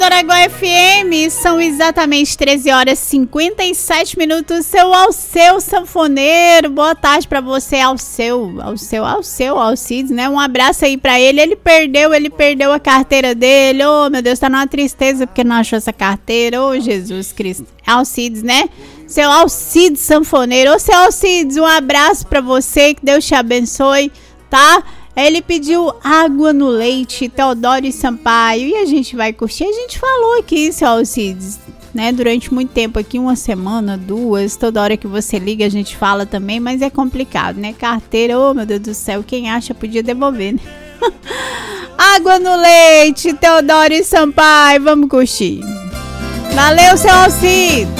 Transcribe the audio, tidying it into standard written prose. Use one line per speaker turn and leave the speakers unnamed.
Dorago FM, são exatamente 13 horas e 57 minutos. Seu Alceu Sanfoneiro, boa tarde pra você, Alcides, né? Um abraço aí pra ele. Ele perdeu a carteira dele. Oh, meu Deus, tá numa tristeza porque não achou essa carteira. Oh, Jesus Cristo. Alcides, né? Seu Alcides Sanfoneiro. Ô, seu Alcides, um abraço pra você, que Deus te abençoe, tá? Ele pediu Água no Leite, Teodoro Sampaio, e a gente vai curtir. A gente falou aqui, seu Alcides, né, durante muito tempo aqui, uma semana, duas, toda hora que você liga a gente fala também, mas é complicado, né? Carteira, oh meu Deus do céu, quem acha podia devolver, né? Água no Leite, Teodoro Sampaio, vamos curtir. Valeu, seu Alcides!